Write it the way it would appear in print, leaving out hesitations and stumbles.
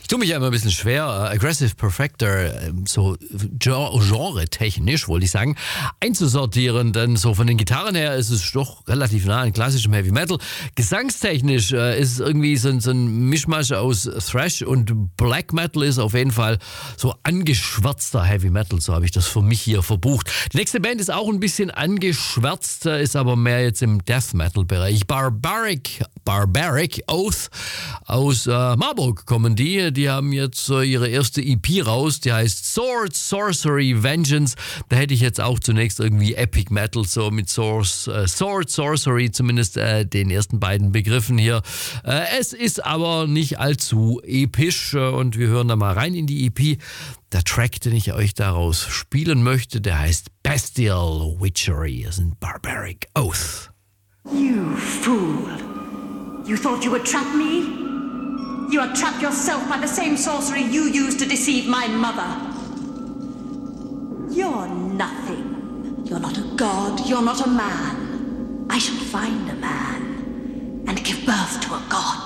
Ich tue mich ja immer ein bisschen schwer, Aggressive Perfector, so genre-technisch, wollte ich sagen, einzusortieren, denn so von den Gitarren her ist es doch relativ nah an klassischem Heavy Metal. Gesangstechnisch ist es irgendwie so ein Mischmasch aus Thrash und Black Metal, ist auf jeden Fall so angeschwärzter Heavy Metal, so habe ich das für mich hier verbucht. Die nächste Band ist auch ein bisschen angeschwärzt, ist aber mehr jetzt im Death Metal Bereich. Barbaric Oath aus Marburg kommen die. Die haben jetzt ihre erste EP raus, die heißt Sword, Sorcery, Vengeance. Da hätte ich jetzt auch zunächst irgendwie Epic Metal, so mit Sword, Sorcery, zumindest den ersten beiden Begriffen hier. Es ist aber nicht allzu episch und wir hören da mal rein in die EP. Der Track, den ich euch daraus spielen möchte, der heißt Bestial Witchery. Das ist ein Barbaric Oath. You fool! You thought you would trap me? You are trapped yourself by the same sorcery you used to deceive my mother. You're nothing. You're not a god. You're not a man. I shall find a man and give birth to a god.